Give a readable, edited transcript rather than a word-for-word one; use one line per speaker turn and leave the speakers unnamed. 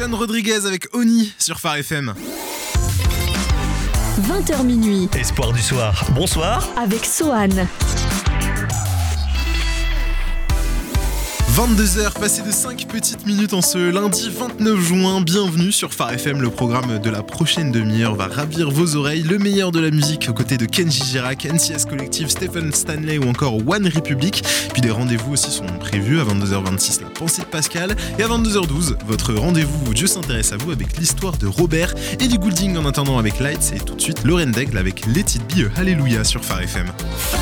Sean Rodriguez avec Oni sur Phare FM.
20h minuit.
Espoir du soir. Bonsoir.
Avec Sohan.
22h, passé de 5 petites minutes en ce lundi 29 juin. Bienvenue sur Phare FM, le programme de la prochaine demi-heure va ravir vos oreilles. Le meilleur de la musique aux côtés de Kenji Girac, NCS Collective, Stephen Stanley ou encore One Republic. Puis des rendez-vous aussi sont prévus à 22h26, la pensée de Pascal. Et à 22h12, votre rendez-vous où Dieu s'intéresse à vous avec l'histoire de Robert et du Goulding en attendant avec Lights. Et tout de suite, Lauren Daigle avec Let It Be a Hallelujah sur Phare FM.